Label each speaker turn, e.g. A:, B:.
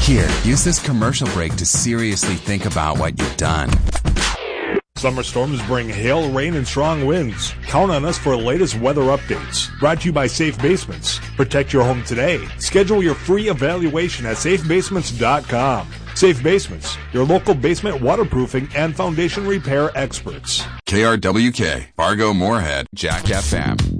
A: Here, use this commercial break to seriously think about what you've done.
B: Summer storms bring hail, rain, and strong winds. Count on us for the latest weather updates. Brought to you by Safe Basements. Protect your home today. Schedule your free evaluation at safebasements.com. Safe Basements, your local basement waterproofing and foundation repair experts.
A: KRWK, Fargo Moorhead, Jack FM.